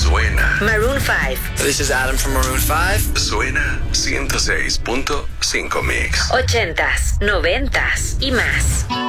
Suena. Maroon 5. This is Adam from Maroon 5. Suena 106.5 Mix. 80s, 90s y más.